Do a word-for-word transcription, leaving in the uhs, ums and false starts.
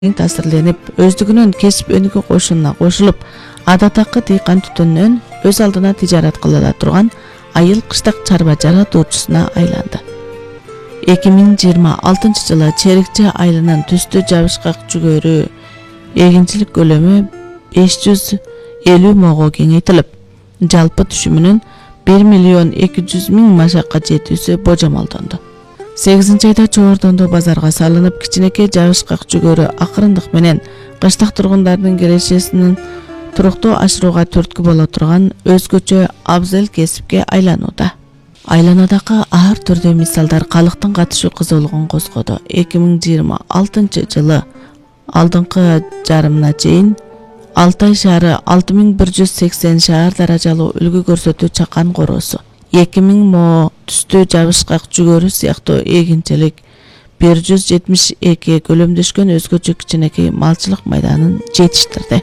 таасирленип, өздүгүнүн кесип өнүгүү кошунуна кошулуп, адатакы дыйкан түтүнүнөн өз алдына тижарат кыла ала турган айыл кыштак чарба жаратуучусуна айланды. эки миң жыйырма алтынчы жылы Черикчи айылынын түстүү жабышкак жүгөрү эгинчилик көлөмү беш жүз элүү мого кеңейтилип, жалпы түшүмүнүн бир миллион эки жүз миң машакка жетүүсү божомолдонду. сегизинчи айда Чоордондо базарга салынып, кичинекей жабышкак жүгөрү акырындык менен кыштак тургундардын кирешесинин туруктуу ашырууга түрткү боло турган өзгөчө абзел кесипке айланууда. Айланадагы ар түрдүү мисалдар калктын катышуу кызуулугун козгоду. эки миң жыйырма алтынчы жылы алдыңкы жарымына чейин Алтай шаары алты миң бир жүз сексен шаар даражалуу үлгү көрсөтүү чакан короосу, эки миң мо түстүү жабышкак жүгөрү сыяктуу эгинчилик, бир жүз жетимиш эки көлөмдөшкөн өзгөчө кичинекей малчылык майданын жетиштирди.